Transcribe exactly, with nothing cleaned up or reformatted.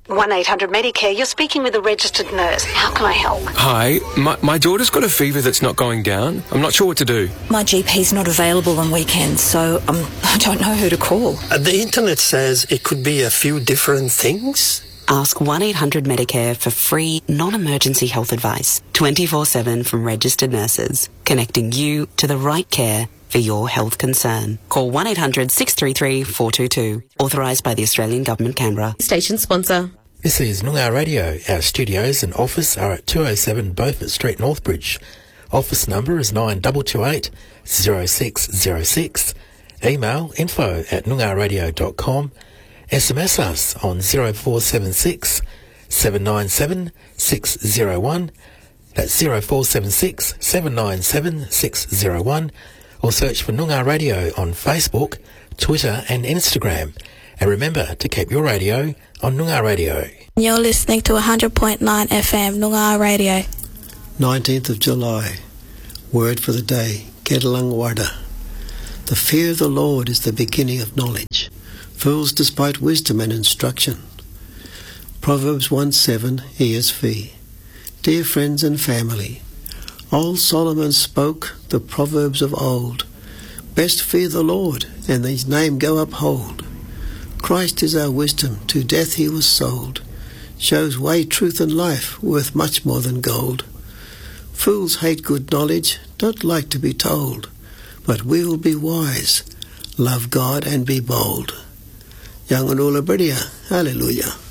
one eight hundred Medicare, you're speaking with a registered nurse. How can I help? Hi, my, my daughter's got a fever that's not going down. I'm not sure what to do. My G P's not available on weekends, so um, I don't know who to call. Uh, the internet says it could be a few different things. Ask one eight hundred Medicare for free, non-emergency health advice, twenty-four seven from registered nurses, connecting you to the right care for your health concern. Call one eight hundred six three three four two two. Authorised by the Australian Government, Canberra. Station sponsor. This is Noongar Radio. Our studios and office are at two oh seven Beaufort Street, Northbridge. Office number is nine two two eight, zero six zero six. Email info at noongar radio dot com. S M S us on zero four seven six, seven nine seven, six zero one. That's zero four seven six, seven nine seven, six zero one. Or search for Noongar Radio on Facebook, Twitter and Instagram. And remember to keep your radio on Noongar Radio. You're listening to one hundred point nine F M Noongar Radio. nineteenth of July. Word for the day, Kedalang Warda. The fear of the Lord is the beginning of knowledge. Fools despite wisdom and instruction. Proverbs one seven E S V. Dear friends and family, old Solomon spoke the proverbs of old. Best fear the Lord, and his name go uphold. Christ is our wisdom, to death he was sold. Shows way, truth and life, worth much more than gold. Fools hate good knowledge, don't like to be told. But we will be wise, love God and be bold. Yanganula Bridia, hallelujah.